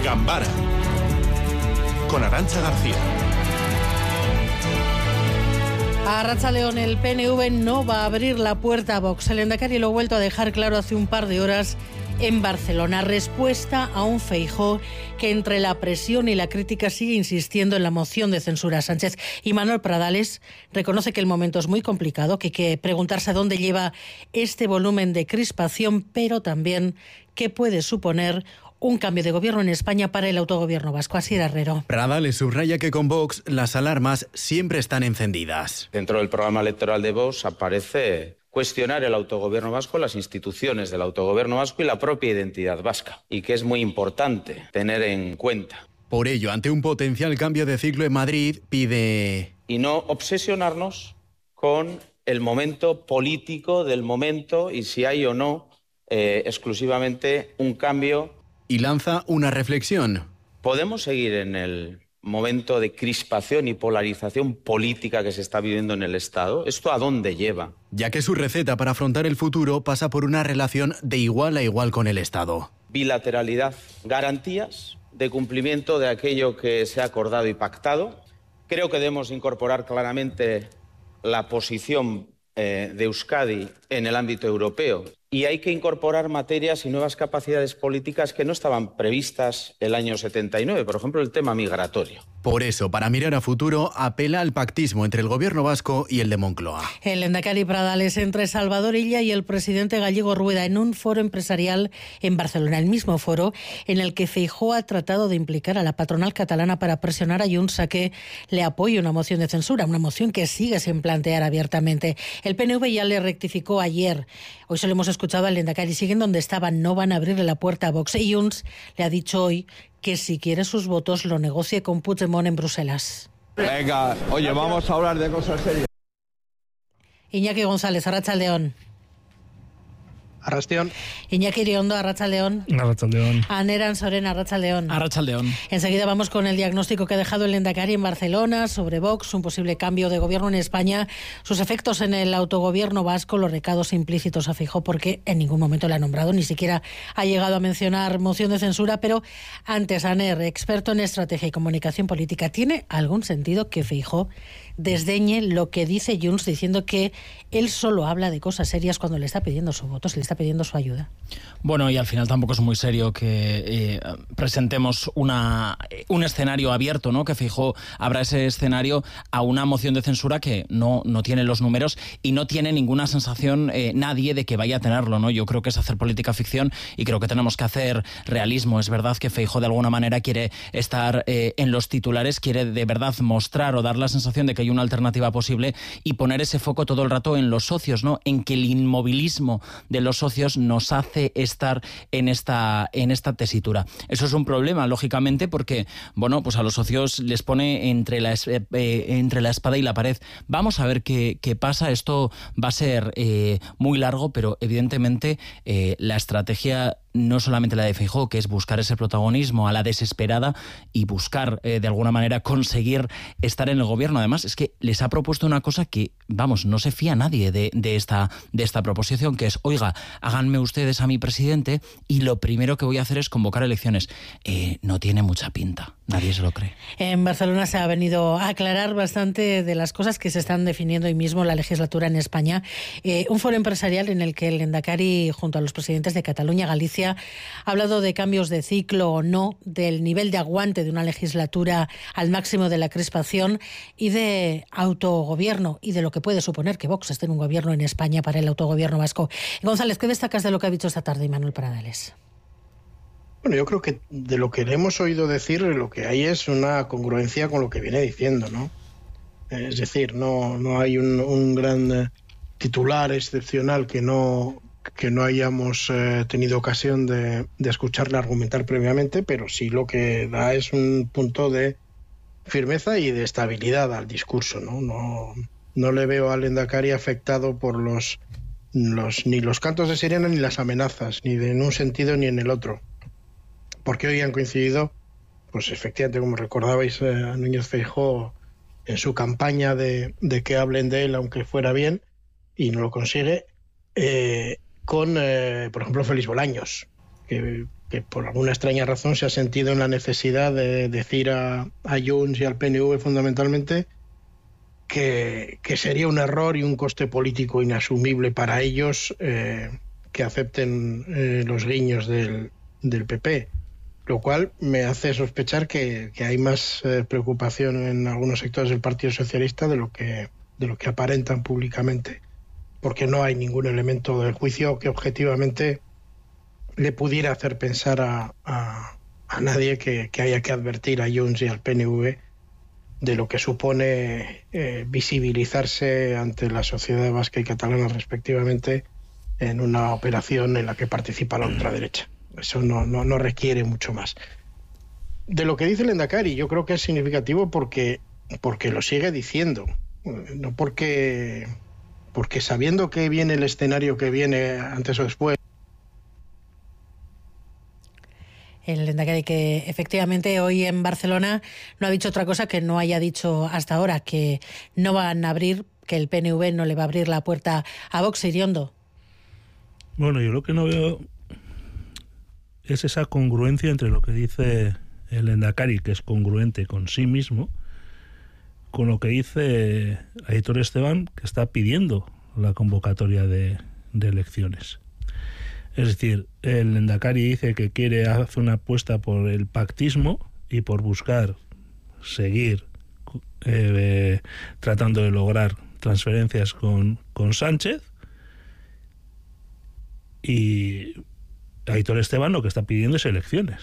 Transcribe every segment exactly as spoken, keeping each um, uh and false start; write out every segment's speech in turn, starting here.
Gambara con Arantxa García. A Arratsaldeon, el P N V no va a abrir la puerta a Vox. El lehendakari lo ha vuelto a dejar claro hace un par de horas en Barcelona. Respuesta a un Feijóo que entre la presión y la crítica sigue insistiendo en la moción de censura a Sánchez. Y Manuel Pradales reconoce que el momento es muy complicado, que hay que preguntarse a dónde lleva este volumen de crispación, pero también qué puede suponer un cambio de gobierno en España para el autogobierno vasco. Asier Herrero. Pradales subraya que con Vox las alarmas siempre están encendidas. Dentro del programa electoral de Vox aparece cuestionar el autogobierno vasco, las instituciones del autogobierno vasco y la propia identidad vasca, y que es muy importante tener en cuenta. Por ello, ante un potencial cambio de ciclo en Madrid, pide... Y no obsesionarnos con el momento político del momento y si hay o no eh, exclusivamente un cambio. Y lanza una reflexión. ¿Podemos seguir en el momento de crispación y polarización política que se está viviendo en el Estado? ¿Esto a dónde lleva? Ya que su receta para afrontar el futuro pasa por una relación de igual a igual con el Estado. Bilateralidad, garantías de cumplimiento de aquello que se ha acordado y pactado. Creo que debemos incorporar claramente la posición eh, de Euskadi en el ámbito europeo. Y hay que incorporar materias y nuevas capacidades políticas que no estaban previstas el año setenta y nueve, por ejemplo, el tema migratorio. Por eso, para mirar a futuro, apela al pactismo entre el gobierno vasco y el de Moncloa. El lehendakari Pradales entre Salvador Illa y el presidente gallego Rueda en un foro empresarial en Barcelona, el mismo foro en el que Feijóo ha tratado de implicar a la patronal catalana para presionar a Junts a que le apoye una moción de censura, una moción que sigue sin plantear abiertamente. El P N V ya le rectificó ayer. Hoy se lo hemos escuchado al lehendakari, siguen donde estaban, no van a abrirle la puerta a Vox. Y Junts le ha dicho hoy que si quiere sus votos lo negocie con Puigdemont en Bruselas. Venga, oye, vamos a hablar de cosas serias. Iñaki González, Arratsaldeon. Arrastión. Iñaki Iriondo, Arratsaldeon. Arratsaldeon. Aneran Soren, Arratsaldeon. Arratsaldeon. Enseguida vamos con el diagnóstico que ha dejado el lehendakari en Barcelona sobre Vox, un posible cambio de gobierno en España, sus efectos en el autogobierno vasco, los recados implícitos a Feijóo, porque en ningún momento le ha nombrado, ni siquiera ha llegado a mencionar moción de censura. Pero antes, Aner, experto en estrategia y comunicación política, ¿tiene algún sentido que Feijóo desdeñe lo que dice Junts, diciendo que él solo habla de cosas serias cuando le está pidiendo su voto, se le está pidiendo su ayuda? Bueno, y al final tampoco es muy serio que eh, presentemos una, un escenario abierto, ¿no? Que Feijóo abra ese escenario a una moción de censura que no, no tiene los números y no tiene ninguna sensación eh, nadie de que vaya a tenerlo, ¿no? Yo creo que es hacer política ficción y creo que tenemos que hacer realismo. Es verdad que Feijóo de alguna manera quiere estar eh, en los titulares, quiere de verdad mostrar o dar la sensación de que hay una alternativa posible y poner ese foco todo el rato en los socios, ¿no? En que el inmovilismo de los socios nos hace estar en esta, en esta tesitura. Eso es un problema, lógicamente, porque, bueno, pues a los socios les pone entre la, eh, entre la espada y la pared. Vamos a ver qué, qué pasa. Esto va a ser eh, muy largo, pero evidentemente eh, la estrategia no solamente la de Feijóo, que es buscar ese protagonismo a la desesperada y buscar eh, de alguna manera conseguir estar en el gobierno. Además, es que les ha propuesto una cosa que, vamos, no se fía nadie de, de, esta, de esta proposición, que es, oiga, háganme ustedes a mi presidente y lo primero que voy a hacer es convocar elecciones. Eh, no tiene mucha pinta, nadie se lo cree. En Barcelona se ha venido a aclarar bastante de las cosas que se están definiendo hoy mismo la legislatura en España. Eh, un foro empresarial en el que el lehendakari, junto a los presidentes de Cataluña, Galicia, ha hablado de cambios de ciclo o no, del nivel de aguante de una legislatura al máximo de la crispación y de autogobierno y de lo que puede suponer que Vox esté en un gobierno en España para el autogobierno vasco. González, ¿qué destacas de lo que ha dicho esta tarde Manuel Pradales? Bueno, yo creo que de lo que le hemos oído decir, lo que hay es una congruencia con lo que viene diciendo, ¿no? Es decir, no, no hay un, un gran titular excepcional que no... que no hayamos eh, tenido ocasión de, de escucharle argumentar previamente, pero sí lo que da es un punto de firmeza y de estabilidad al discurso, ¿no? No, no le veo al lehendakari afectado por los, los ni los cantos de sirena ni las amenazas, ni de, en un sentido ni en el otro, porque hoy han coincidido, pues efectivamente, como recordabais, eh, a Núñez Feijóo en su campaña de, de que hablen de él aunque fuera bien, y no lo consigue, eh, con, eh, por ejemplo, Félix Bolaños, que que por alguna extraña razón se ha sentido en la necesidad de decir a, a Junts y al P N V fundamentalmente que, que sería un error y un coste político inasumible para ellos eh, que acepten eh, los guiños del, del P P, lo cual me hace sospechar que, que hay más eh, preocupación en algunos sectores del Partido Socialista de lo que, de lo que aparentan públicamente, porque no hay ningún elemento del juicio que objetivamente le pudiera hacer pensar a, a, a nadie que, que haya que advertir a Junts y al P N V de lo que supone eh, visibilizarse ante la sociedad vasca y catalana respectivamente en una operación en la que participa la ultraderecha. Eso no, no, no requiere mucho más. De lo que dice el Endacari, yo creo que es significativo porque, porque lo sigue diciendo, no porque, porque sabiendo que viene el escenario que viene antes o después. El Lehendakari, que efectivamente hoy en Barcelona no ha dicho otra cosa que no haya dicho hasta ahora, que no van a abrir, que el P N V no le va a abrir la puerta a Vox. Iriondo. Bueno, yo lo que no veo es esa congruencia entre lo que dice el Lehendakari, que es congruente con sí mismo, con lo que dice Aitor Esteban, que está pidiendo la convocatoria de, de elecciones. Es decir, el Lehendakari dice que quiere hacer una apuesta por el pactismo y por buscar seguir eh, tratando de lograr transferencias con, con Sánchez, y Aitor Esteban lo que está pidiendo es elecciones.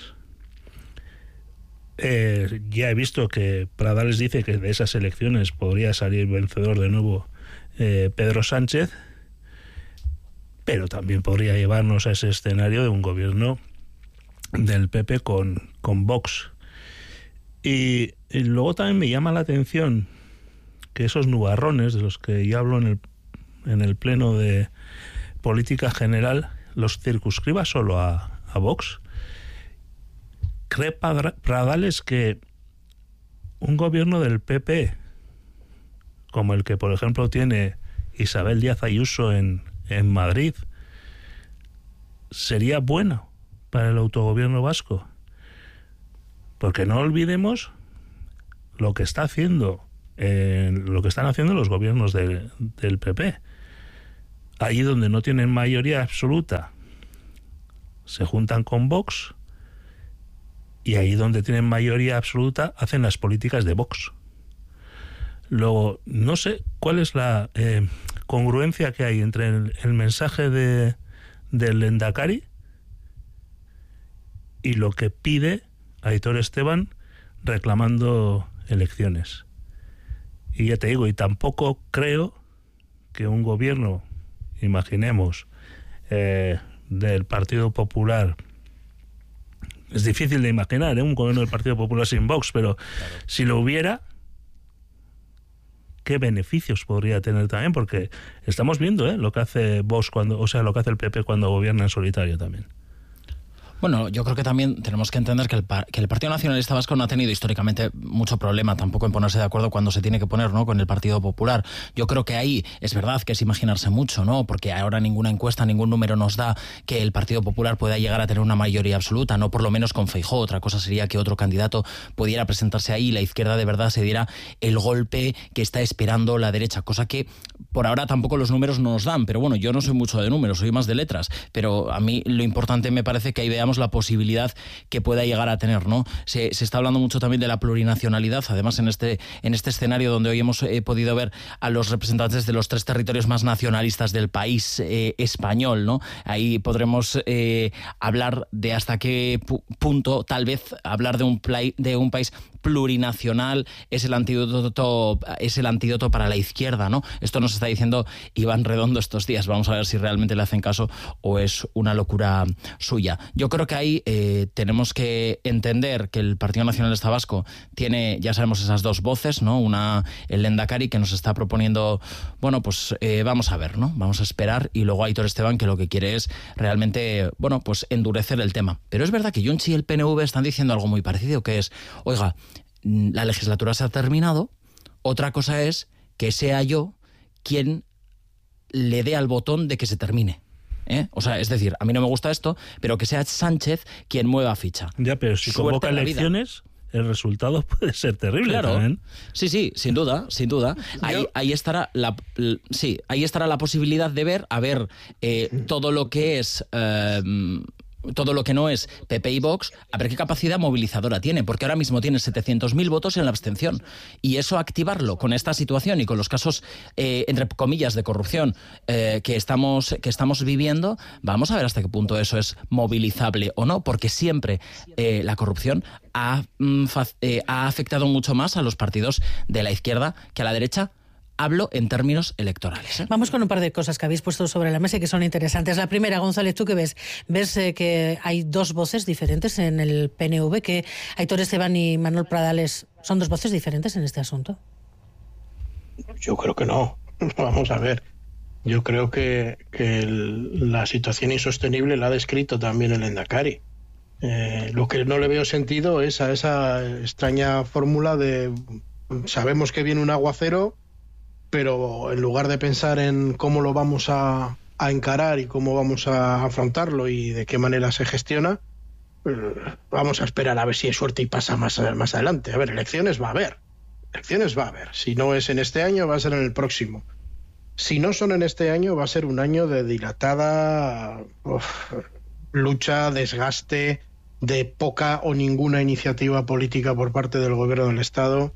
Eh, ya he visto que Pradales dice que de esas elecciones podría salir vencedor de nuevo eh, Pedro Sánchez, pero también podría llevarnos a ese escenario de un gobierno del P P con, con Vox. Y, y luego también me llama la atención que esos nubarrones de los que ya hablo en el, en el pleno de política general los circunscriba solo a, a Vox. ¿Cree Pradales que un gobierno del P P, como el que por ejemplo tiene Isabel Díaz Ayuso en en Madrid, sería bueno para el autogobierno vasco? Porque no olvidemos lo que está haciendo, eh, lo que están haciendo los gobiernos de, del P P. Allí donde no tienen mayoría absoluta, se juntan con Vox, y ahí donde tienen mayoría absoluta hacen las políticas de Vox. Luego, no sé cuál es la eh, congruencia que hay entre el, el mensaje de del Lehendakari y lo que pide Aitor Esteban reclamando elecciones. Y ya te digo, y tampoco creo que un gobierno, imaginemos, eh, del Partido Popular, es difícil de imaginar, ¿eh? Un gobierno del Partido Popular sin Vox, pero claro, si lo hubiera, ¿qué beneficios podría tener también? Porque estamos viendo ¿eh? lo que hace Vox cuando, o sea, lo que hace el P P cuando gobierna en solitario también. Bueno, yo creo que también tenemos que entender que el, que el Partido Nacionalista Vasco no ha tenido históricamente mucho problema tampoco en ponerse de acuerdo cuando se tiene que poner, ¿no?, con el Partido Popular. Yo creo que ahí es verdad que es imaginarse mucho, ¿no?, porque ahora ninguna encuesta, ningún número nos da que el Partido Popular pueda llegar a tener una mayoría absoluta, no por lo menos con Feijóo. Otra cosa sería que otro candidato pudiera presentarse ahí y la izquierda de verdad se diera el golpe que está esperando la derecha, cosa que por ahora tampoco los números nos dan. Pero bueno, yo no soy mucho de números, soy más de letras, pero a mí lo importante me parece que ahí veamos la posibilidad que pueda llegar a tener, ¿no? Se, se está hablando mucho también de la plurinacionalidad, además en este, en este escenario donde hoy hemos eh, podido ver a los representantes de los tres territorios más nacionalistas del país eh, español, ¿no? Ahí podremos eh, hablar de hasta qué pu- punto, tal vez, hablar de un, play, de un país plurinacional es el antídoto es el antídoto para la izquierda, ¿no? Esto nos está diciendo Iván Redondo estos días. Vamos a ver si realmente le hacen caso o es una locura suya. Yo creo que ahí eh, tenemos que entender que el Partido Nacionalista Vasco tiene, ya sabemos, esas dos voces, ¿no? Una, el Lehendakari, que nos está proponiendo, bueno, pues eh, vamos a ver, ¿no? Vamos a esperar, y luego Aitor Esteban, que lo que quiere es realmente, bueno, pues endurecer el tema. Pero es verdad que Junts y el P N V están diciendo algo muy parecido, que es, oiga, la legislatura se ha terminado, otra cosa es que sea yo quien le dé al botón de que se termine. ¿eh? O sea, es decir, a mí no me gusta esto, pero que sea Sánchez quien mueva ficha. Ya, pero si Suerte convoca en la elecciones, el resultado puede ser terrible. Claro. También. Sí, sí, sin duda, sin duda. Ahí, ahí estará la, sí, ahí estará la posibilidad de ver, a ver, eh, todo lo que es. Eh, todo lo que no es P P y Vox, a ver qué capacidad movilizadora tiene, porque ahora mismo tiene setecientos mil votos en la abstención. Y eso activarlo con esta situación y con los casos, eh, entre comillas, de corrupción eh, que, estamos, que estamos viviendo, vamos a ver hasta qué punto eso es movilizable o no, porque siempre eh, la corrupción ha, mm, fa- eh, ha afectado mucho más a los partidos de la izquierda que a la derecha. Hablo en términos electorales. ¿eh? Vamos con un par de cosas que habéis puesto sobre la mesa y que son interesantes. La primera, González, ¿tú qué ves? ¿Ves eh, que hay dos voces diferentes en el P N V? ¿Que Aitor Esteban y Manuel Pradales son dos voces diferentes en este asunto? Yo creo que no. Vamos a ver. Yo creo que, que el, la situación insostenible la ha descrito también el Endacari. Eh, lo que no le veo sentido es a esa extraña fórmula de sabemos que viene un aguacero, pero en lugar de pensar en cómo lo vamos a, a encarar y cómo vamos a afrontarlo y de qué manera se gestiona, eh, vamos a esperar a ver si hay suerte y pasa más, más adelante. A ver, elecciones va a haber. Elecciones va a haber. Si no es en este año, va a ser en el próximo. Si no son en este año, va a ser un año de dilatada uf, lucha, desgaste, de poca o ninguna iniciativa política por parte del gobierno del Estado,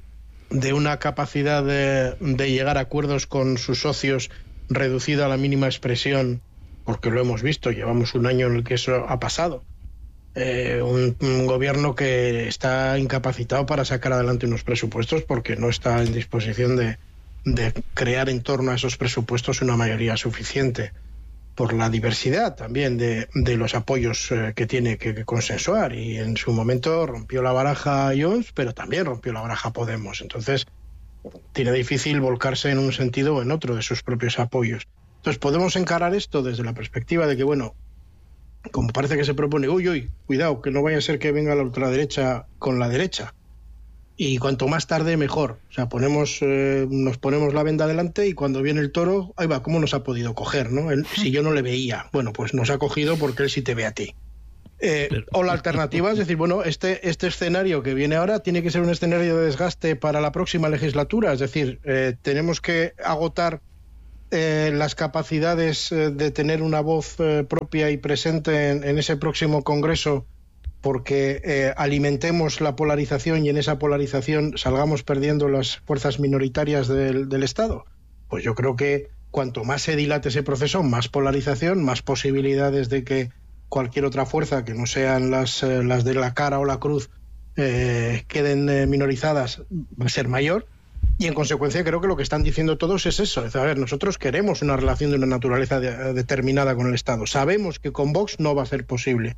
de una capacidad de, de llegar a acuerdos con sus socios reducida a la mínima expresión, porque lo hemos visto, llevamos un año en el que eso ha pasado. Eh, un, un gobierno que está incapacitado para sacar adelante unos presupuestos porque no está en disposición de, de crear en torno a esos presupuestos una mayoría suficiente, por la diversidad también de, de los apoyos eh, que tiene que, que consensuar, y en su momento rompió la baraja Junts, pero también rompió la baraja Podemos. Entonces tiene difícil volcarse en un sentido o en otro de sus propios apoyos. Entonces podemos encarar esto desde la perspectiva de que, bueno, como parece que se propone, uy, uy, cuidado, que no vaya a ser que venga la ultraderecha con la derecha, y cuanto más tarde mejor. O sea, ponemos eh, nos ponemos la venda delante y cuando viene el toro, ahí va, ¿cómo nos ha podido coger, no? Él, si yo no le veía, bueno, pues nos ha cogido porque él sí te ve a ti. Eh, o la alternativa es decir, bueno, este, este escenario que viene ahora tiene que ser un escenario de desgaste para la próxima legislatura, es decir, eh, tenemos que agotar eh, las capacidades eh, de tener una voz eh, propia y presente en, en ese próximo Congreso, porque eh, alimentemos la polarización y en esa polarización salgamos perdiendo las fuerzas minoritarias del, del Estado. Pues yo creo que cuanto más se dilate ese proceso, más polarización, más posibilidades de que cualquier otra fuerza que no sean las, eh, las de la cara o la cruz eh, queden eh, minorizadas va a ser mayor. Y en consecuencia creo que lo que están diciendo todos es eso. Es, a ver, nosotros queremos una relación de una naturaleza de, determinada con el Estado. Sabemos que con Vox no va a ser posible.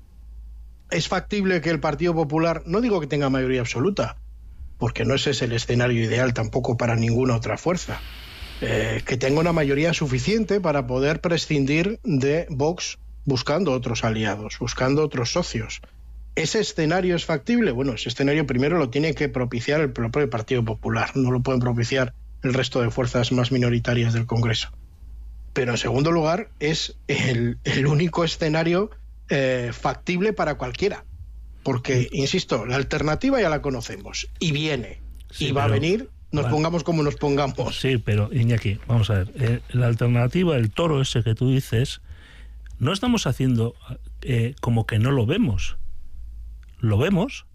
Es factible que el Partido Popular, no digo que tenga mayoría absoluta, porque no ese es el escenario ideal tampoco para ninguna otra fuerza, eh, que tenga una mayoría suficiente para poder prescindir de Vox buscando otros aliados, buscando otros socios. ¿Ese escenario es factible? Bueno, ese escenario primero lo tiene que propiciar el propio Partido Popular, no lo pueden propiciar el resto de fuerzas más minoritarias del Congreso. Pero en segundo lugar, es el, el único escenario Eh, factible para cualquiera, porque insisto, la alternativa ya la conocemos y viene, sí, y va pero, a venir, nos vale. pongamos como nos pongamos. Sí, pero Iñaki, vamos a ver, eh, la alternativa, el toro ese que tú dices, no estamos haciendo eh, como que no lo vemos, lo vemos,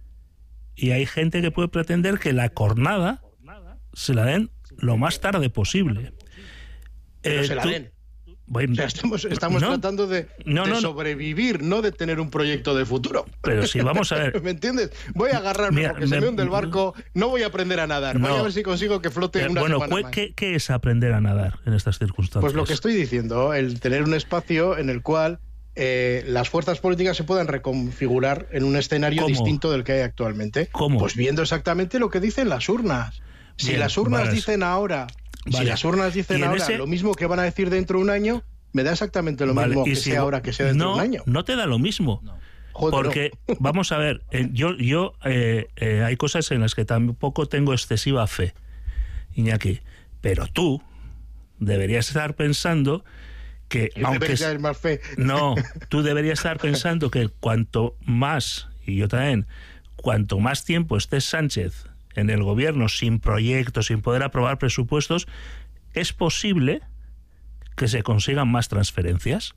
y hay gente que puede pretender que la cornada se la den lo más tarde posible. Pero eh, se la tú, den. Bueno, o sea, estamos, estamos no, tratando de, no, de no, sobrevivir, no de tener un proyecto de futuro. Pero si vamos a ver... ¿Me entiendes? Voy a agarrarme mira, porque me, se me hunde el barco, no voy a aprender a nadar. No. Voy a ver si consigo que flote eh, una bueno, semana más. ¿qué, ¿qué es aprender a nadar en estas circunstancias? Pues lo que estoy diciendo, el tener un espacio en el cual eh, las fuerzas políticas se puedan reconfigurar en un escenario ¿Cómo? distinto del que hay actualmente. ¿Cómo? Pues viendo exactamente lo que dicen las urnas. Si Bien, las urnas vale. dicen ahora... Vale. Si las urnas dicen ahora ese... lo mismo que van a decir dentro de un año, me da exactamente lo vale. mismo que si sea ahora que sea dentro no, de un año. No te da lo mismo. No. Joder, porque, no. vamos a ver, eh, yo, yo eh, eh, hay cosas en las que tampoco tengo excesiva fe, Iñaki, pero tú deberías estar pensando que el aunque P P es más fe. No, tú deberías estar pensando que cuanto más, y yo también, cuanto más tiempo esté Sánchez en el gobierno sin proyectos, sin poder aprobar presupuestos, es posible que se consigan más transferencias.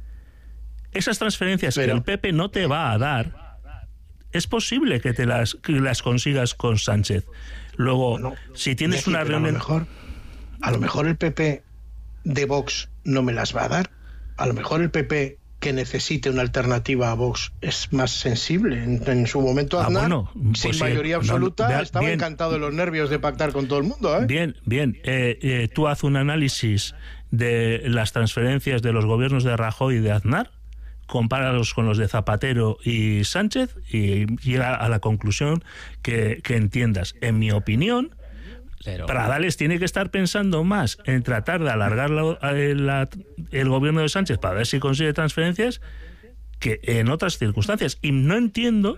Esas transferencias Pero... que el P P no te va a dar, es posible que te las, que las consigas con Sánchez. Luego, bueno, si tienes una reunión... A lo mejor, a lo mejor el P P de Vox no me las va a dar. A lo mejor el P P que necesite una alternativa a Vox es más sensible. En, en su momento Aznar, ah, bueno, pues sin sí, mayoría absoluta, no, estaba bien, encantado de los nervios de pactar con todo el mundo. ¿eh? Bien, bien. Eh, eh, tú haz un análisis de las transferencias de los gobiernos de Rajoy y de Aznar, compáralos con los de Zapatero y Sánchez y llega a la conclusión que, que entiendas. En mi opinión, Pero... Pradales tiene que estar pensando más en tratar de alargar la, la, el gobierno de Sánchez para ver si consigue transferencias que en otras circunstancias. Y no entiendo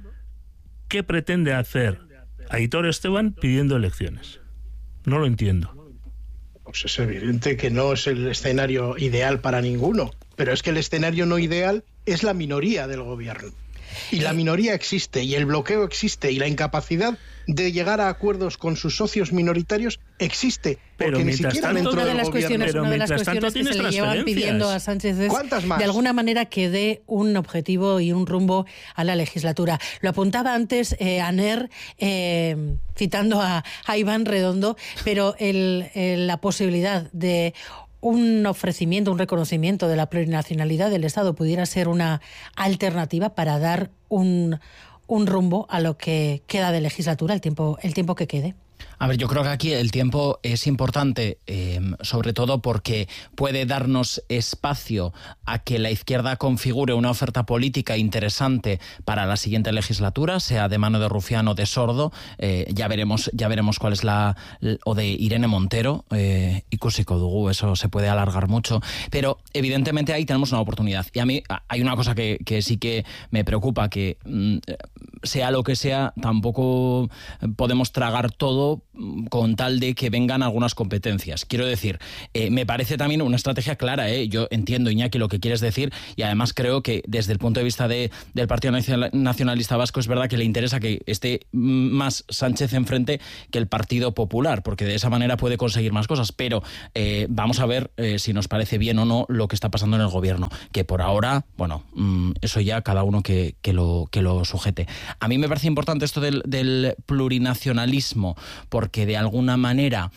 qué pretende hacer Aitor Esteban pidiendo elecciones. No lo entiendo. Pues es evidente que no es el escenario ideal para ninguno, pero es que el escenario no ideal es la minoría del gobierno. Y la minoría existe, y el bloqueo existe, y la incapacidad de llegar a acuerdos con sus socios minoritarios existe. Pero ni siquiera tanto, dentro una de del las cuestiones, pero una de las cuestiones que se le llevan pidiendo a Sánchez es de alguna manera que dé un objetivo y un rumbo a la legislatura. Lo apuntaba antes eh, Aner, eh, citando a, a Iván Redondo, pero el, el, la posibilidad de un ofrecimiento, un reconocimiento de la plurinacionalidad del Estado pudiera ser una alternativa para dar un, un rumbo a lo que queda de legislatura, el tiempo, el tiempo que quede. A ver, yo creo que aquí el tiempo es importante, eh, sobre todo porque puede darnos espacio a que la izquierda configure una oferta política interesante para la siguiente legislatura, sea de Mano de Rufián o de Sordo. Eh, ya veremos, ya veremos cuál es la, o de Irene Montero, eh, Ikusiko dugu, eso se puede alargar mucho, pero evidentemente ahí tenemos una oportunidad. Y a mí hay una cosa que, que sí que me preocupa, que mm, sea lo que sea, tampoco podemos tragar todo con tal de que vengan algunas competencias. Quiero decir, eh, me parece también una estrategia clara, ¿eh? Yo entiendo, Iñaki, lo que quieres decir, y además creo que desde el punto de vista de, del Partido Nacionalista Vasco es verdad que le interesa que esté más Sánchez enfrente que el Partido Popular, porque de esa manera puede conseguir más cosas, pero eh, vamos a ver eh, si nos parece bien o no lo que está pasando en el gobierno, que por ahora, bueno, mmm, eso ya cada uno que, que, lo, que lo sujete. A mí me parece importante esto del, del plurinacionalismo, porque de alguna manera,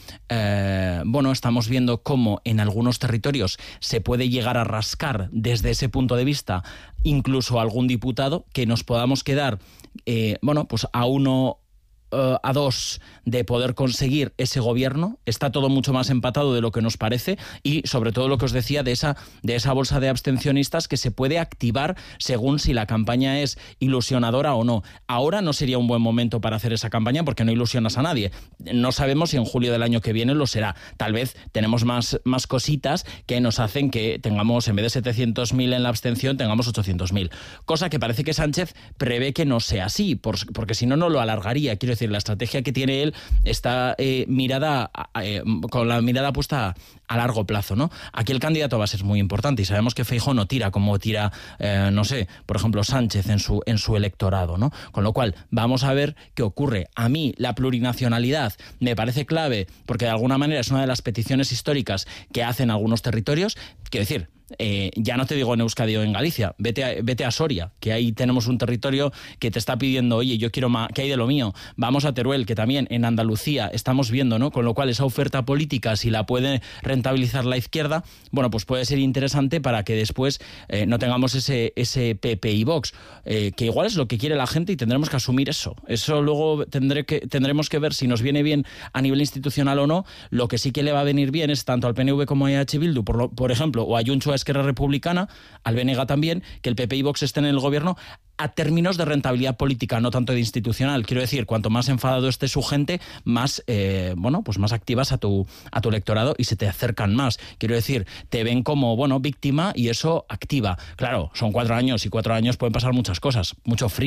eh, bueno, estamos viendo cómo en algunos territorios se puede llegar a rascar desde ese punto de vista incluso algún diputado, que nos podamos quedar, eh, bueno, pues a uno... Uh, a dos de poder conseguir ese gobierno. Está todo mucho más empatado de lo que nos parece, y sobre todo lo que os decía de esa, de esa bolsa de abstencionistas que se puede activar según si la campaña es ilusionadora o no. Ahora no sería un buen momento para hacer esa campaña porque no ilusionas a nadie. No sabemos si en julio del año que viene lo será. Tal vez tenemos más, más cositas que nos hacen que tengamos, en vez de setecientos mil en la abstención, tengamos ochocientos mil. Cosa que parece que Sánchez prevé que no sea así, por, porque si no, no lo alargaría. Quiero decir, la estrategia que tiene él está eh, mirada eh, con la mirada puesta a, a largo plazo, ¿no? Aquí el candidato va a ser muy importante y sabemos que Feijóo no tira como tira, eh, no sé, por ejemplo, Sánchez en su, en su electorado, ¿no? Con lo cual, vamos a ver qué ocurre. A mí, la plurinacionalidad me parece clave porque de alguna manera es una de las peticiones históricas que hacen algunos territorios. Quiero decir, Eh, ya no te digo en Euskadi o en Galicia, vete a, vete a Soria, que ahí tenemos un territorio que te está pidiendo, oye, yo quiero más, ¿qué hay de lo mío? Vamos a Teruel, que también en Andalucía estamos viendo, ¿no? Con lo cual esa oferta política, si la puede rentabilizar la izquierda, bueno, pues puede ser interesante para que después eh, no tengamos ese, ese P P y Vox, eh, que igual es lo que quiere la gente y tendremos que asumir eso. Eso luego tendré que, tendremos que ver si nos viene bien a nivel institucional o no. Lo que sí que le va a venir bien es tanto al P N V como a E H Bildu, por, lo, por ejemplo, o a Junts o a Esquerra Republicana, al B N G también, que el P P y Vox estén en el gobierno a términos de rentabilidad política, no tanto de institucional. Quiero decir, cuanto más enfadado esté su gente, más eh, bueno, pues más activas a tu, a tu electorado y se te acercan más. Quiero decir, te ven como, bueno, víctima y eso activa. Claro, son cuatro años y cuatro años pueden pasar muchas cosas, mucho frío.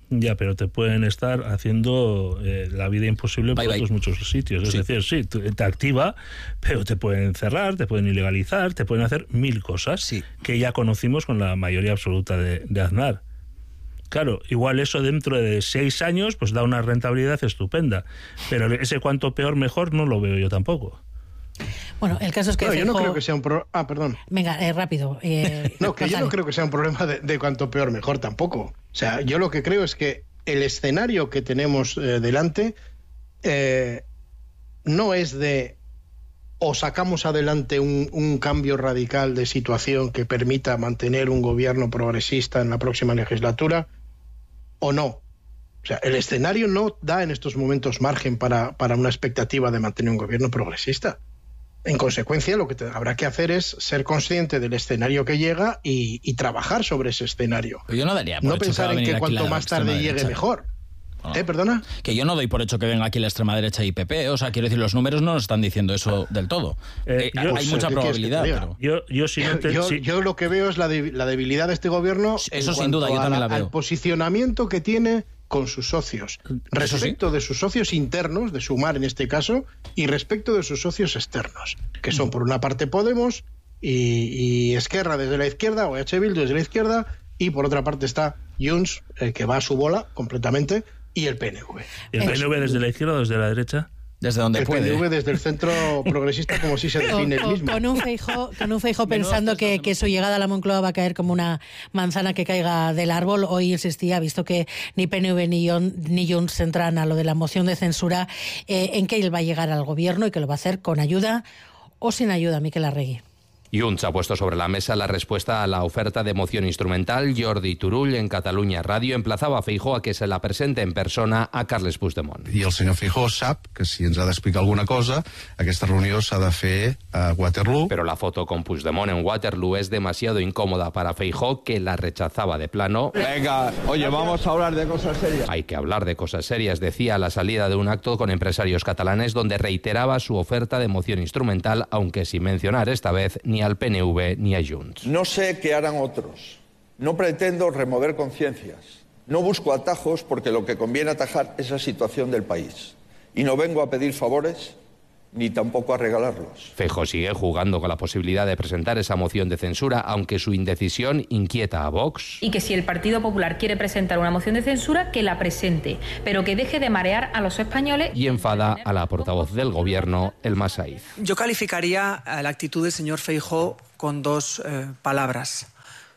Ya, pero te pueden estar haciendo eh, la vida imposible por otros muchos sitios. Es Sí. decir, sí, te te activa, pero te pueden encerrar, te pueden ilegalizar, te pueden hacer mil cosas Sí. que ya conocimos con la mayoría absoluta de, de Aznar. Claro, igual eso dentro de seis años pues da una rentabilidad estupenda, pero ese cuanto peor mejor no lo veo yo tampoco. Bueno, el caso es que No, yo no Feijóo- creo que sea un pro... Ah, perdón. Venga, eh, rápido. eh, No, que yo Gonzalo. no creo que sea un problema de, de cuanto peor mejor tampoco. O sea, yo lo que creo es que el escenario que tenemos eh, delante eh, no es de o sacamos adelante un, un cambio radical de situación que permita mantener un gobierno progresista en la próxima legislatura o no. O sea, el escenario no da en estos momentos margen para, para una expectativa de mantener un gobierno progresista. En consecuencia, lo que te, habrá que hacer es ser consciente del escenario que llega y, y trabajar sobre ese escenario. Yo no daría por No hecho pensar va a en venir que aquí cuanto la más tarde extrema llegue derecha. mejor. No. ¿Eh? ¿Perdona? Que yo no doy por hecho que venga aquí la extrema derecha y P P. O sea, quiero decir, los números no nos están diciendo eso del todo. Eh, Eh, yo- hay pues, mucha ¿qué quieres que te probabilidad, diga? pero... Yo, yo si no te- Yo, si- yo lo que veo es la, de- la debilidad de este gobierno Eso en sin duda, cuanto yo a también la veo. al posicionamiento que tiene con sus socios, respecto de sus socios internos, de Sumar en este caso, y respecto de sus socios externos, que son por una parte Podemos y, y Esquerra desde la izquierda, o H. Bildu desde la izquierda, y por otra parte está Junts, el que va a su bola completamente, y el P N V. ¿El P N V desde la izquierda o desde la derecha? Desde donde El puede. P N V desde el centro progresista, como si se Con, define el con- mismo. con un Feijóo, con un Feijóo Menudos pensando textos que, hacemos. que su llegada a la Moncloa va a caer como una manzana que caiga del árbol. Hoy insistía, visto que ni P N V ni, Jon- ni Junts entran a lo de la moción de censura, eh, en que él va a llegar al gobierno y que lo va a hacer con ayuda o sin ayuda, Miquel Arregui. Junts ha puesto sobre la mesa la respuesta a la oferta de moción instrumental. Jordi Turull, en Catalunya Radio, emplazaba a Feijóo a que se la presente en persona a Carles Puigdemont. I el senyor Feijóo sap que si ens ha d'explicar alguna cosa, aquesta reunió s'ha de fer a Waterloo. Pero la foto con Puigdemont en Waterloo es demasiado incómoda para Feijóo, que la rechazaba de plano. Venga, oye, vamos a hablar de cosas serias. Hay que hablar de cosas serias, decía a la salida de un acto con empresarios catalanes donde reiteraba su oferta de moción instrumental, aunque sin mencionar esta vez ni al P N V ni a Junts. No sé qué harán otros. No pretendo remover conciencias. No busco atajos porque lo que conviene atajar es la situación del país. Y no vengo a pedir favores ni tampoco a regalarlos. Feijóo sigue jugando con la posibilidad de presentar esa moción de censura, aunque su indecisión inquieta a Vox. Y que si el Partido Popular quiere presentar una moción de censura, que la presente, pero que deje de marear a los españoles. Y enfada a la portavoz del gobierno, Elma Saiz. Yo calificaría la actitud del señor Feijóo con dos eh, palabras: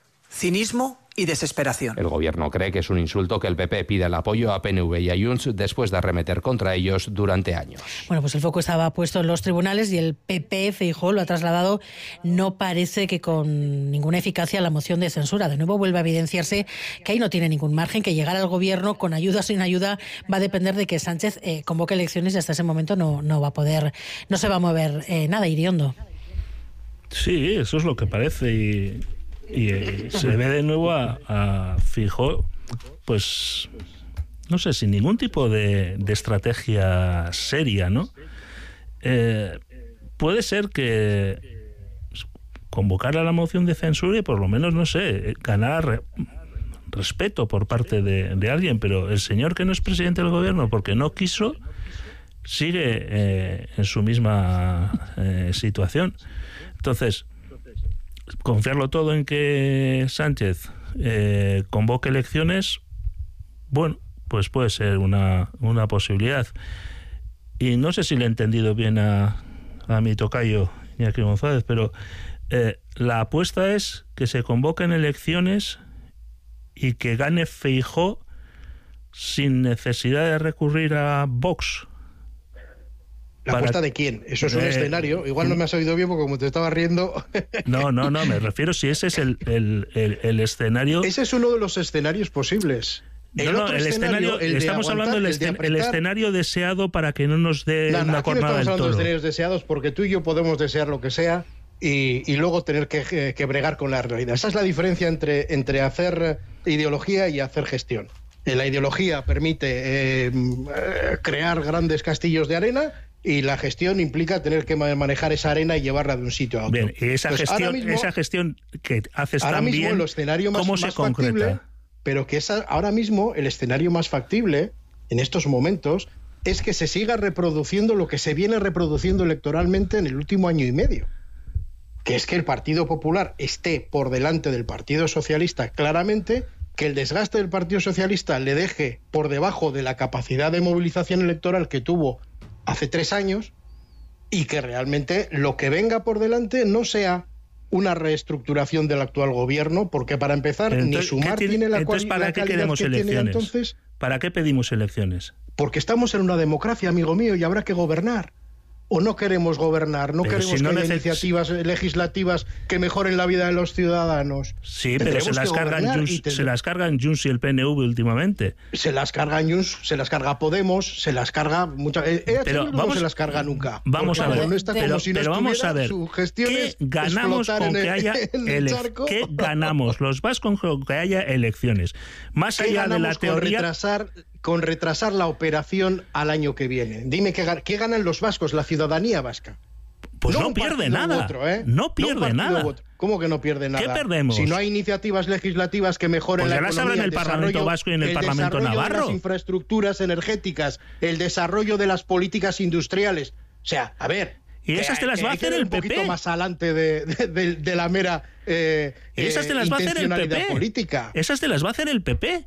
cinismo y desesperación. El gobierno cree que es un insulto que el P P pida el apoyo a P N V y a Junts después de arremeter contra ellos durante años. Bueno, pues el foco estaba puesto en los tribunales y el P P, Feijóo, lo ha trasladado, no parece que con ninguna eficacia, a la moción de censura. De nuevo vuelve a evidenciarse que ahí no tiene ningún margen, que llegar al gobierno con ayuda o sin ayuda va a depender de que Sánchez eh, convoque elecciones y hasta ese momento no, no va a poder, no se va a mover eh, nada, Iriondo. Sí, eso es lo que parece y, y eh, se ve de nuevo a, a Feijóo, pues no sé, sin ningún tipo de, de estrategia seria, ¿no? Eh, puede ser que convocar a la moción de censura y por lo menos, no sé, ganar re, respeto por parte de, de alguien, pero el señor que no es presidente del gobierno porque no quiso, sigue eh, en su misma eh, situación. Entonces, confiarlo todo en que Sánchez eh, convoque elecciones, bueno, pues puede ser una, una posibilidad. Y no sé si le he entendido bien a, a mi tocayo Iñaki González, pero eh, la apuesta es que se convoquen elecciones y que gane Feijóo sin necesidad de recurrir a Vox. ¿La Para... apuesta de quién? Eso es un eh, escenario. Igual no me has oído bien porque como te estaba riendo... No, no, no, me refiero si ese es el, el, el, el escenario... Ese es uno de los escenarios posibles. El el no, otro el escenario, escenario, el de estamos aguantar, hablando del el de escen- el apretar. escenario deseado para que no nos dé No, no, una aquí no cornada estamos del hablando de toro. escenarios deseados porque tú y yo podemos desear lo que sea y, y luego tener que, que bregar con la realidad. Esa es la diferencia entre, entre hacer ideología y hacer gestión. La ideología permite eh, crear grandes castillos de arena y la gestión implica tener que manejar esa arena y llevarla de un sitio a otro. Bien, y esa Pues gestión, ahora mismo, esa gestión que haces ahora tan mismo bien, el escenario más, ¿cómo se más concreta? factible, pero que es ahora mismo el escenario más factible en estos momentos es que se siga reproduciendo lo que se viene reproduciendo electoralmente en el último año y medio, que es que el Partido Popular esté por delante del Partido Socialista claramente, que el desgaste del Partido Socialista le deje por debajo de la capacidad de movilización electoral que tuvo hace tres años y que realmente lo que venga por delante no sea una reestructuración del actual gobierno, porque para empezar entonces, ni Sumar tiene, tiene la, entonces, ¿para la qué calidad queremos que elecciones? tiene entonces. ¿Para qué pedimos elecciones? Porque estamos en una democracia, amigo mío, y habrá que gobernar. ¿O no queremos gobernar? ¿No pero queremos si no que haya neces... iniciativas legislativas que mejoren la vida de los ciudadanos? Sí, pero se las, cargan Junts, te... se las cargan Junts y el P N V últimamente. Se las cargan Junts, se las carga Podemos, se las carga... Mucha... E pero no vamos, se las carga nunca. Vamos a ver, no está pero, si pero vamos a ver, ¿qué ganamos con que haya elecciones? ¿Qué ganamos los vascos con que haya elecciones? Más allá de la teoría... Con retrasar, con retrasar la operación al año que viene. Dime, ¿qué, qué ganan los vascos, la ciudadanía vasca? Pues no, no pierde nada. Otro, ¿eh? No pierde no nada. ¿Cómo que no pierde nada? ¿Qué perdemos? Si no hay iniciativas legislativas que mejoren pues la economía, hablan en el, el Parlamento Vasco y en el, el Parlamento Navarro. De las infraestructuras energéticas, el desarrollo de las políticas industriales. O sea, a ver. Y esas te las va a hacer el P P. Un poquito más adelante de, de, de, de la mera eh, y esas te las va a hacer el P P. Política. Esas te las va a hacer el P P.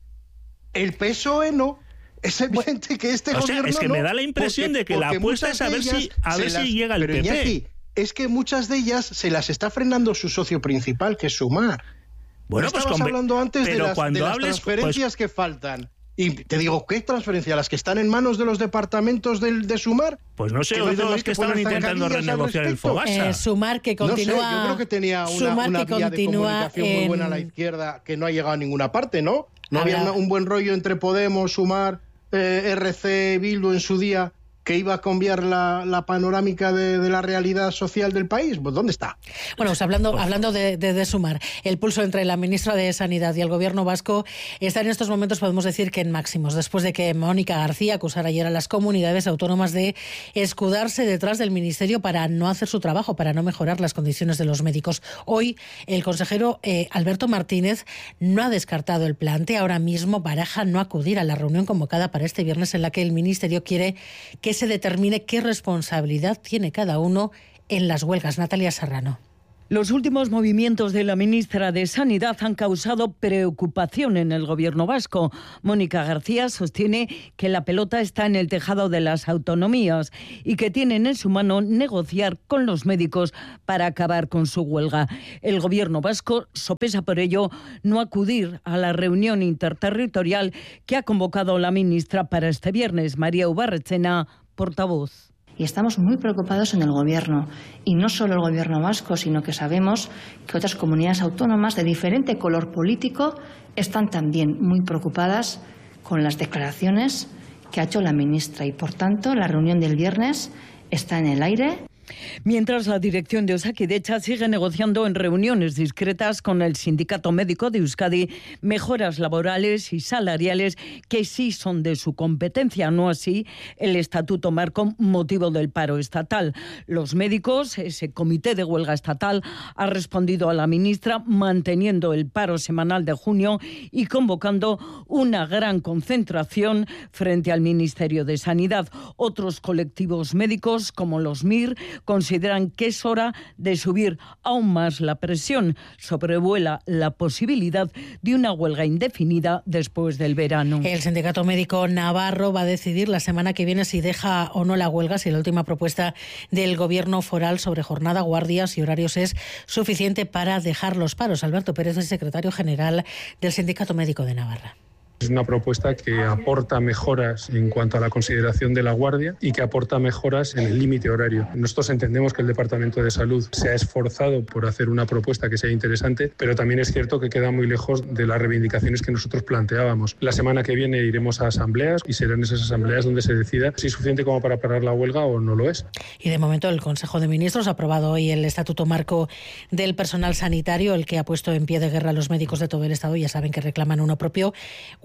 El P S O E no. Es evidente que este o gobierno sea, es que no, me da la impresión porque, de que la apuesta es a ver si a ver si llega el pero P P. Iñaki, es que muchas de ellas se las está frenando su socio principal, que es Sumar. Bueno, pues estabas con... hablando antes pero de las, cuando de las hables, transferencias pues... que faltan. Y te digo, ¿qué transferencias? ¿Las que están en manos de los departamentos del, de Sumar? Pues no sé, he oído que, que estaban intentando renegociar el Fogasa. Eh, Sumar que continúa... No sé, yo creo que tenía una, una vía de comunicación en... muy buena a la izquierda que no ha llegado a ninguna parte, ¿no? No Habrá... había un buen rollo entre Podemos, Sumar... Eh, R C, Bildu en su día, que iba a cambiar la, la panorámica de, de la realidad social del país. Pues ¿dónde está? Bueno, pues hablando, hablando de, de, de Sumar, el pulso entre la ministra de Sanidad y el gobierno vasco está en estos momentos, podemos decir que en máximos, después de que Mónica García acusara ayer a las comunidades autónomas de escudarse detrás del ministerio para no hacer su trabajo, para no mejorar las condiciones de los médicos. Hoy el consejero eh, Alberto Martínez no ha descartado el plante. Ahora mismo baraja no acudir a la reunión convocada para este viernes en la que el ministerio quiere que se determine qué responsabilidad tiene cada uno en las huelgas. Natalia Serrano. Los últimos movimientos de la ministra de Sanidad han causado preocupación en el gobierno vasco. Mónica García sostiene que la pelota está en el tejado de las autonomías y que tienen en su mano negociar con los médicos para acabar con su huelga. El gobierno vasco sopesa por ello no acudir a la reunión interterritorial que ha convocado la ministra para este viernes. María Ubarretxena, portavoz. Y estamos muy preocupados en el Gobierno, y no solo el Gobierno vasco, sino que sabemos que otras comunidades autónomas de diferente color político están también muy preocupadas con las declaraciones que ha hecho la ministra, y por tanto la reunión del viernes está en el aire. Mientras la dirección de Osakidetza sigue negociando en reuniones discretas con el Sindicato Médico de Euskadi mejoras laborales y salariales que sí son de su competencia, no así el Estatuto Marco motivo del paro estatal. Los médicos, ese comité de huelga estatal, ha respondido a la ministra manteniendo el paro semanal de junio y convocando una gran concentración frente al Ministerio de Sanidad. Otros colectivos médicos, como los M I R, consideran que es hora de subir aún más la presión. Sobrevuela la posibilidad de una huelga indefinida después del verano. El Sindicato Médico Navarro va a decidir la semana que viene si deja o no la huelga, si la última propuesta del Gobierno foral sobre jornada, guardias y horarios es suficiente para dejar los paros. Alberto Pérez es secretario general del Sindicato Médico de Navarra. Es una propuesta que aporta mejoras en cuanto a la consideración de la guardia y que aporta mejoras en el límite horario. Nosotros entendemos que el Departamento de Salud se ha esforzado por hacer una propuesta que sea interesante, pero también es cierto que queda muy lejos de las reivindicaciones que nosotros planteábamos. La semana que viene iremos a asambleas y serán esas asambleas donde se decida si es suficiente como para parar la huelga o no lo es. Y de momento el Consejo de Ministros ha aprobado hoy el Estatuto Marco del Personal Sanitario, el que ha puesto en pie de guerra a los médicos de todo el Estado. Ya saben que reclaman uno propio, un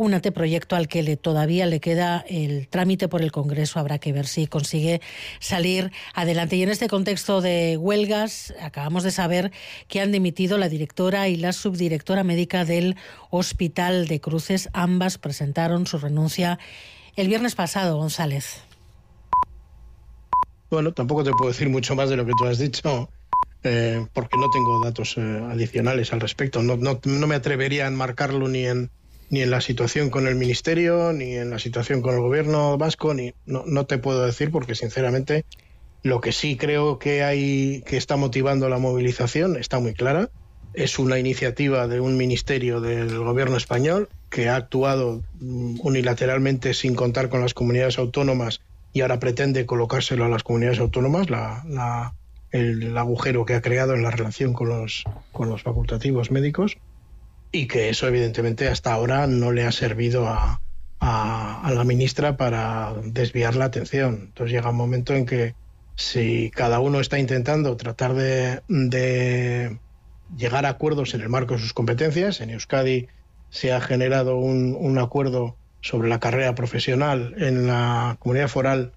un anteproyecto al que le, todavía le queda el trámite por el Congreso. Habrá que ver si consigue salir adelante. Y en este contexto de huelgas, acabamos de saber que han dimitido la directora y la subdirectora médica del Hospital de Cruces. Ambas presentaron su renuncia el viernes pasado, González. Bueno, tampoco te puedo decir mucho más de lo que tú has dicho, eh, porque no tengo datos eh, adicionales al respecto. No, no, no me atrevería a enmarcarlo ni en ni en la situación con el Ministerio, ni en la situación con el Gobierno vasco, ni no, no te puedo decir, porque sinceramente lo que sí creo que hay que está motivando la movilización está muy clara. Es una iniciativa de un ministerio del Gobierno español que ha actuado unilateralmente sin contar con las comunidades autónomas y ahora pretende colocárselo a las comunidades autónomas, la, la, el, el agujero que ha creado en la relación con los, con los facultativos médicos. Y que eso evidentemente hasta ahora no le ha servido a, a, a la ministra para desviar la atención. Entonces llega un momento en que si cada uno está intentando tratar de, de llegar a acuerdos en el marco de sus competencias, en Euskadi se ha generado un, un acuerdo sobre la carrera profesional, en la comunidad foral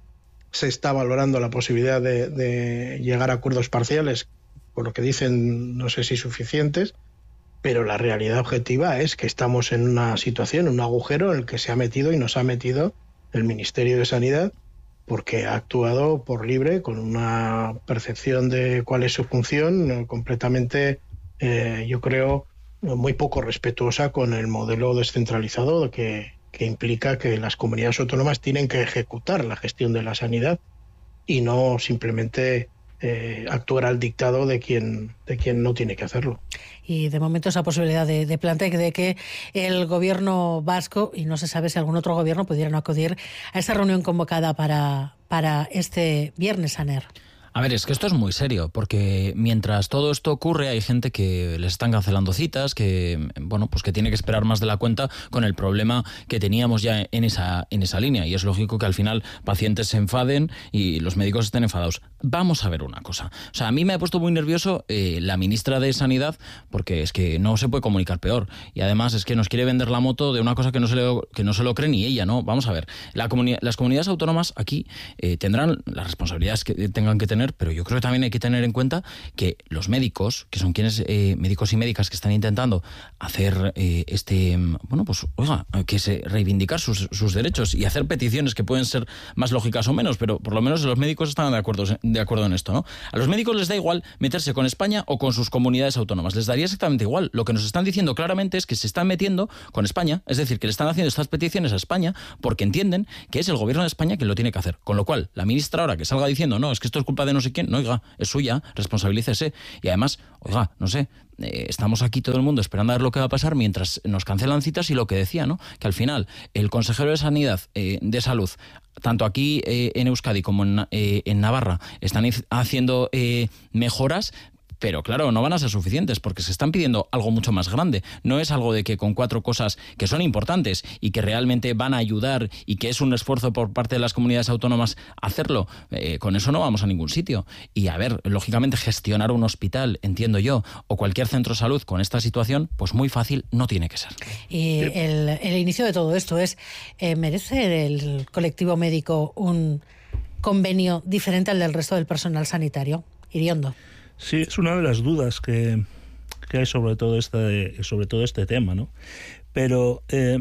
se está valorando la posibilidad de, de llegar a acuerdos parciales, por lo que dicen no sé si suficientes. Pero la realidad objetiva es que estamos en una situación, un agujero en el que se ha metido y nos ha metido el Ministerio de Sanidad, porque ha actuado por libre, con una percepción de cuál es su función completamente, eh, yo creo, muy poco respetuosa con el modelo descentralizado que, que implica que las comunidades autónomas tienen que ejecutar la gestión de la sanidad y no simplemente Eh, actuar al dictado de quien de quien no tiene que hacerlo. Y de momento esa posibilidad de, de planteo de que el gobierno vasco, y no se sabe si algún otro gobierno, pudieran acudir a esa reunión convocada para, para este viernes, Aner. A ver, es que esto es muy serio, porque mientras todo esto ocurre hay gente que les están cancelando citas, que bueno, pues que tiene que esperar más de la cuenta con el problema que teníamos ya en esa, en esa línea. Y es lógico que al final pacientes se enfaden y los médicos estén enfadados. Vamos a ver una cosa. O sea, a mí me ha puesto muy nervioso eh, la ministra de Sanidad, porque es que no se puede comunicar peor. Y además es que nos quiere vender la moto de una cosa que no se lo, que no se lo cree ni ella, ¿no? Vamos a ver. La comuni- las comunidades autónomas aquí eh, tendrán las responsabilidades que tengan que tener, pero yo creo que también hay que tener en cuenta que los médicos, que son quienes, eh, médicos y médicas que están intentando hacer eh, este, bueno, pues, oiga, que se reivindicar sus, sus derechos y hacer peticiones que pueden ser más lógicas o menos, pero por lo menos los médicos están de acuerdo, de acuerdo en esto, ¿no? A los médicos les da igual meterse con España o con sus comunidades autónomas, les daría exactamente igual. Lo que nos están diciendo claramente es que se están metiendo con España, es decir, que le están haciendo estas peticiones a España porque entienden que es el gobierno de España quien lo tiene que hacer. Con lo cual, la ministra ahora que salga diciendo, no, es que esto es culpa de no sé quién, no, oiga, es suya, responsabilícese. Y además, oiga, no sé, eh, estamos aquí todo el mundo esperando a ver lo que va a pasar mientras nos cancelan citas y lo que decía, ¿no? Que al final el consejero de Sanidad, eh, de Salud, tanto aquí eh, en Euskadi como en, eh, en Navarra, están haciendo eh, mejoras. Pero claro, no van a ser suficientes porque se están pidiendo algo mucho más grande. No es algo de que con cuatro cosas que son importantes y que realmente van a ayudar y que es un esfuerzo por parte de las comunidades autónomas hacerlo. Eh, con eso no vamos a ningún sitio. Y a ver, lógicamente gestionar un hospital, entiendo yo, o cualquier centro de salud con esta situación, pues muy fácil no tiene que ser. Y el, el inicio de todo esto es, eh, ¿merece el colectivo médico un convenio diferente al del resto del personal sanitario? Iriondo. Sí, es una de las dudas que, que hay sobre todo este, sobre todo este tema, ¿no? Pero eh,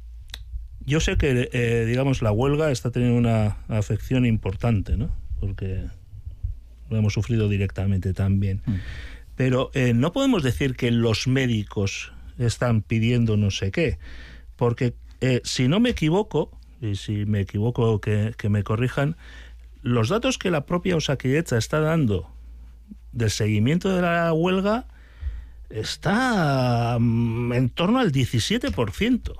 yo sé que, eh, digamos, la huelga está teniendo una afección importante, ¿no? Porque lo hemos sufrido directamente también. Mm. Pero eh, no podemos decir que los médicos están pidiendo no sé qué, porque eh, si no me equivoco, y si me equivoco que, que me corrijan, los datos que la propia Osakidetza está dando del seguimiento de la huelga está en torno al diecisiete por ciento.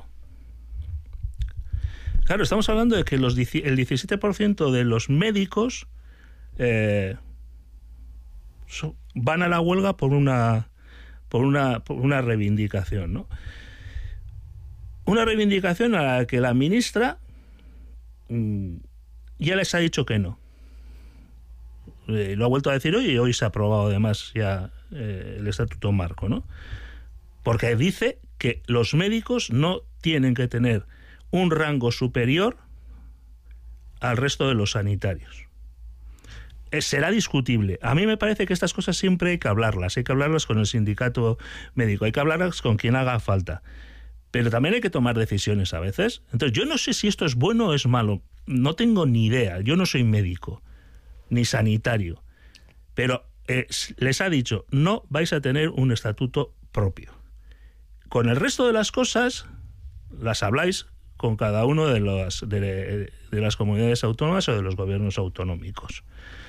Claro, estamos hablando de que los, el diecisiete por ciento de los médicos eh, so, van a la huelga por una, por una, por una reivindicación, ¿no? Una reivindicación a la que la ministra mmm, ya les ha dicho que no. Eh, lo ha vuelto a decir hoy y hoy se ha aprobado además ya eh, el estatuto marco, ¿no? Porque dice que los médicos no tienen que tener un rango superior al resto de los sanitarios. Será discutible. A mí me parece que estas cosas siempre hay que hablarlas, hay que hablarlas con el sindicato médico, hay que hablarlas con quien haga falta. Pero también hay que tomar decisiones a veces. Entonces, yo no sé si esto es bueno o es malo, no tengo ni idea, yo no soy médico, ni sanitario, pero eh, les ha dicho, no vais a tener un estatuto propio. Con el resto de las cosas, las habláis con cada uno de, los, de, de las comunidades autónomas o de los gobiernos autonómicos.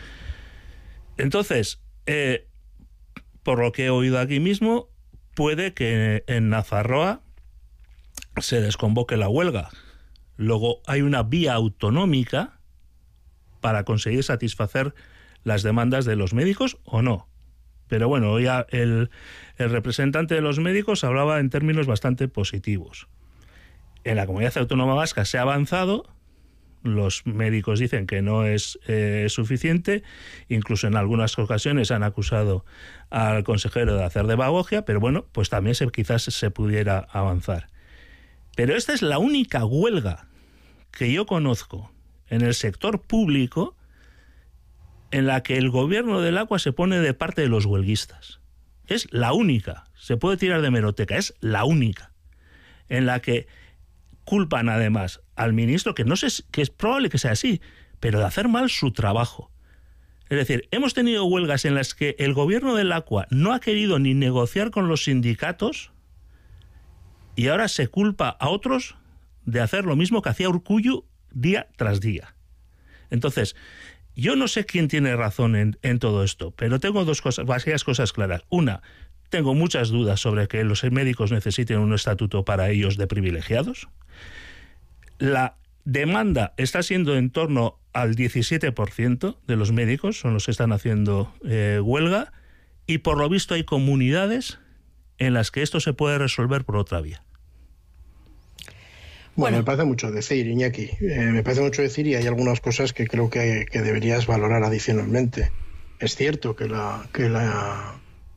Entonces, eh, por lo que he oído aquí mismo, puede que en Nafarroa se desconvoque la huelga. Luego hay una vía autonómica para conseguir satisfacer las demandas de los médicos o no. Pero bueno, ya el, el representante de los médicos hablaba en términos bastante positivos. En la Comunidad Autónoma Vasca se ha avanzado. Los médicos dicen que no es eh, suficiente, incluso en algunas ocasiones han acusado al consejero de hacer demagogia, pero bueno, pues también se, quizás se pudiera avanzar. Pero esta es la única huelga que yo conozco en el sector público en la que el gobierno del agua se pone de parte de los huelguistas. Es la única, se puede tirar de hemeroteca, es la única, en la que culpan además al ministro, que no sé, que es probable que sea así, pero de hacer mal su trabajo. Es decir, hemos tenido huelgas en las que el gobierno del Aqua no ha querido ni negociar con los sindicatos y ahora se culpa a otros de hacer lo mismo que hacía Urkullu día tras día. Entonces, yo no sé quién tiene razón en, en todo esto, pero tengo dos cosas, varias cosas claras. Una, tengo muchas dudas sobre que los médicos necesiten un estatuto para ellos de privilegiados. La demanda está siendo en torno al diecisiete por ciento de los médicos, son los que están haciendo eh, huelga, y por lo visto hay comunidades en las que esto se puede resolver por otra vía. Bueno, me parece mucho decir, Iñaki. Eh, me parece mucho decir y hay algunas cosas que creo que, que deberías valorar adicionalmente. Es cierto que, la, que la,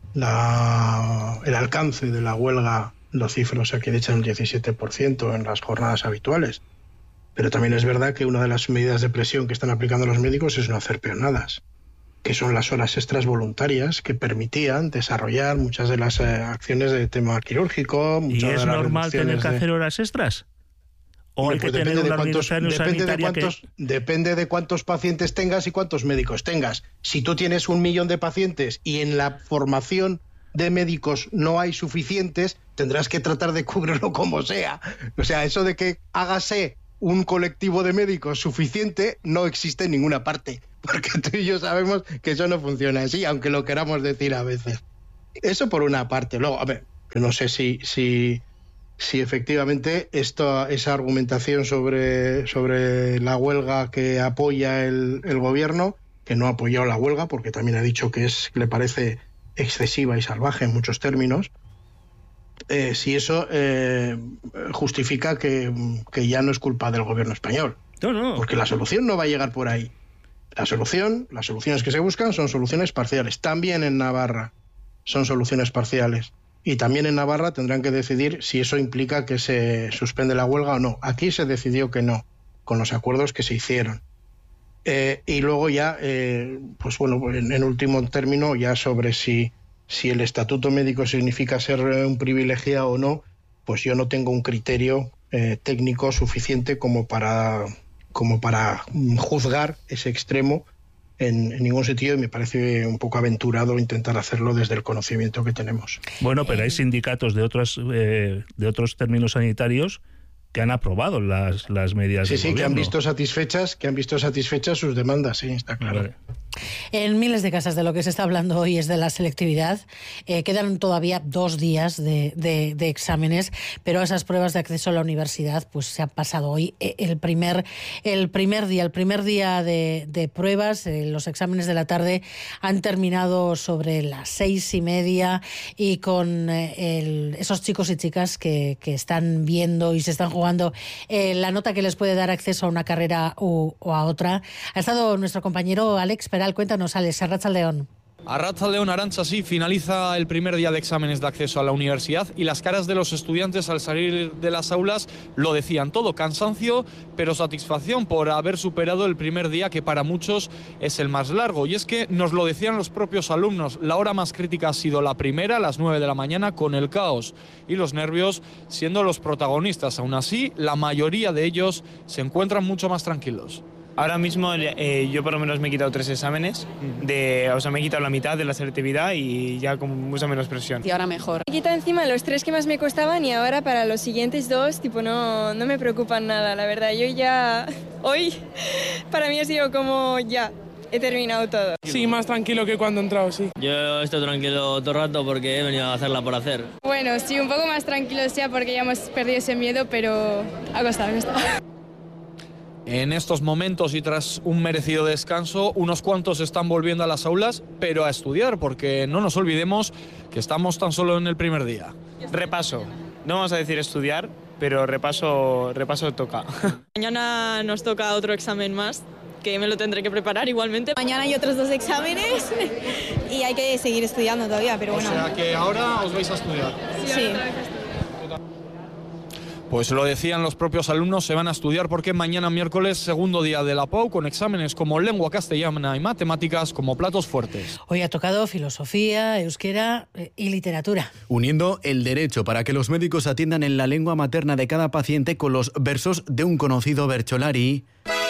la, el alcance de la huelga lo cifra Osakidetza en el diecisiete por ciento en las jornadas habituales. Pero también es verdad que una de las medidas de presión que están aplicando los médicos es no hacer peonadas, que son las horas extras voluntarias que permitían desarrollar muchas de las eh, acciones de tema quirúrgico. ¿Y es normal tener que de... hacer horas extras? ¿O hay pues que tener una organización depende de cuántos, que... depende de cuántos pacientes tengas y cuántos médicos tengas. Si tú tienes un millón de pacientes y en la formación de médicos no hay suficientes, tendrás que tratar de cubrirlo como sea. O sea, eso de que hágase un colectivo de médicos suficiente no existe en ninguna parte, porque tú y yo sabemos que eso no funciona así, aunque lo queramos decir a veces. Eso por una parte. Luego, a ver, no sé si... si si efectivamente esto, esa argumentación sobre, sobre la huelga que apoya el, el gobierno, que no ha apoyado la huelga porque también ha dicho que es le parece excesiva y salvaje en muchos términos, eh, si eso eh, justifica que, que ya no es culpa del gobierno español. No, no. Porque la solución no va a llegar por ahí. La solución, las soluciones que se buscan son soluciones parciales. También en Navarra son soluciones parciales. Y también en Navarra tendrán que decidir si eso implica que se suspende la huelga o no. Aquí se decidió que no, con los acuerdos que se hicieron. Eh, y luego ya, eh, pues bueno, en, en último término, ya sobre si, si el estatuto médico significa ser un privilegiado o no, pues yo no tengo un criterio eh, técnico suficiente como para, como para juzgar ese extremo En, en ningún sentido, y me parece un poco aventurado intentar hacerlo desde el conocimiento que tenemos. Bueno, pero hay sindicatos de otros eh, de otros términos sanitarios que han aprobado las, las medidas sí, del sí, gobierno. que han visto satisfechas, que han visto satisfechas sus demandas, sí, está claro. Vale. En miles de casas de lo que se está hablando hoy es de la selectividad. Eh, quedan todavía dos días de, de, de exámenes, pero esas pruebas de acceso a la universidad pues se han pasado hoy el primer, el primer día. El primer día de, de pruebas, eh, los exámenes de la tarde han terminado sobre las seis y media y con eh, el, esos chicos y chicas que, que están viendo y se están jugando eh, la nota que les puede dar acceso a una carrera u, o a otra. Ha estado nuestro compañero Alex Peral. Cuéntanos, Alex, Arratsaldeon. Arratsaldeon, Arantxa, sí, finaliza el primer día de exámenes de acceso a la universidad y las caras de los estudiantes al salir de las aulas lo decían todo, cansancio, pero satisfacción por haber superado el primer día, que para muchos es el más largo. Y es que nos lo decían los propios alumnos, la hora más crítica ha sido la primera, a las nueve de la mañana, con el caos y los nervios siendo los protagonistas. Aún así, la mayoría de ellos se encuentran mucho más tranquilos. Ahora mismo eh, yo por lo menos me he quitado tres exámenes, de, o sea, me he quitado la mitad de la selectividad y ya con mucha menos presión. Y ahora mejor. Me he quitado encima los tres que más me costaban y ahora para los siguientes dos, tipo, no, no me preocupan nada, la verdad. Yo ya, hoy, para mí ha sido como ya, he terminado todo. Sí, más tranquilo que cuando he entrado, sí. Yo estoy tranquilo todo el rato porque he venido a hacerla por hacer. Bueno, sí, un poco más tranquilo sea porque ya hemos perdido ese miedo, pero ha costado, ha costado. En estos momentos y tras un merecido descanso, unos cuantos están volviendo a las aulas, pero a estudiar, porque no nos olvidemos que estamos tan solo en el primer día. Repaso, no vamos a decir estudiar, pero repaso, repaso toca. Mañana nos toca otro examen más, que me lo tendré que preparar igualmente. Mañana hay otros dos exámenes y hay que seguir estudiando todavía, pero bueno. O sea que ahora os vais a estudiar. Sí. Pues lo decían los propios alumnos, se van a estudiar porque mañana miércoles, segundo día de la P A U, con exámenes como lengua castellana y matemáticas como platos fuertes. Hoy ha tocado filosofía, euskera y literatura. Uniendo el derecho para que los médicos atiendan en la lengua materna de cada paciente con los versos de un conocido bercholari.